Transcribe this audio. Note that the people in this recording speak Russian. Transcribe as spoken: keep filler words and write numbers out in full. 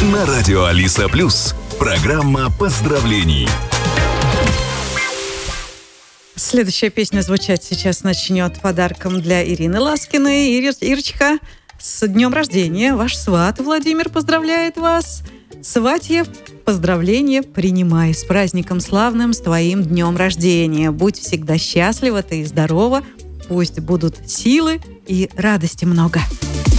На радио Алиса Плюс. Программа поздравлений. Следующая песня звучать сейчас начнет подарком для Ирины Ласкиной. Ир, Ирочка, с днем рождения! Ваш сват Владимир поздравляет вас. Сватьев, поздравления принимай. С праздником славным, с твоим днем рождения. Будь всегда счастлива, ты и здорова. Пусть будут силы и радости много.